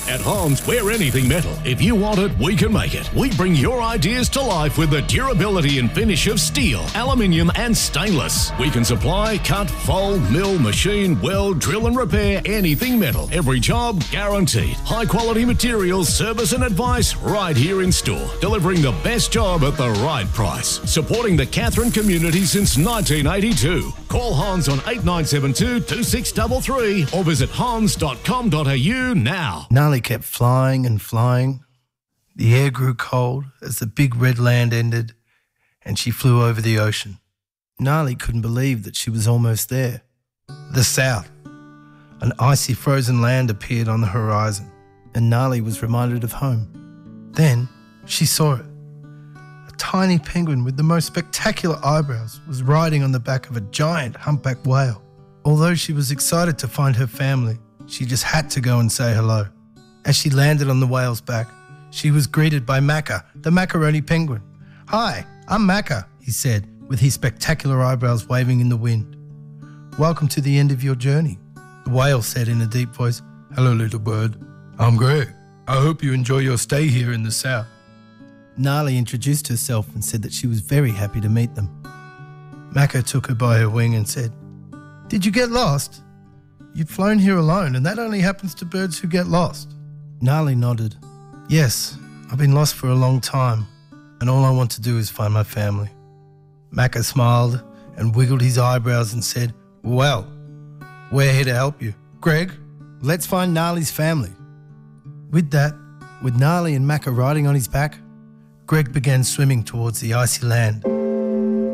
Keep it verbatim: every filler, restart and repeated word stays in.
At Hans, we're anything metal. If you want it, we can make it. We bring your ideas to life with the durability and finish of steel, aluminium and stainless. We can supply, cut, fold, mill, machine, weld, drill and repair anything metal. Every job guaranteed. High quality materials, service and advice right here in store. Delivering the best job at the right price. Supporting the Katherine community since nineteen eighty-two. Call Hans on eight nine seven two, two six three three or visit hans dot com dot a u now. Nali kept flying and flying. The air grew cold as the big red land ended and she flew over the ocean. Nali couldn't believe that she was almost there. The south. An icy frozen land appeared on the horizon and Nali was reminded of home. Then she saw it. A tiny penguin with the most spectacular eyebrows was riding on the back of a giant humpback whale. Although she was excited to find her family, she just had to go and say hello. As she landed on the whale's back, she was greeted by Macca, the macaroni penguin. "Hi, I'm Macca," he said, with his spectacular eyebrows waving in the wind. "Welcome to the end of your journey," the whale said in a deep voice. "Hello, little bird. I'm Greg. I hope you enjoy your stay here in the south." Nali introduced herself and said that she was very happy to meet them. Macca took her by her wing and said, "Did you get lost? You've flown here alone, and that only happens to birds who get lost." Nali nodded. "Yes, I've been lost for a long time, and all I want to do is find my family." Macca smiled and wiggled his eyebrows and said, "Well, we're here to help you. Greg, let's find Nali's family." With that, with Nali and Macca riding on his back, Greg began swimming towards the icy land.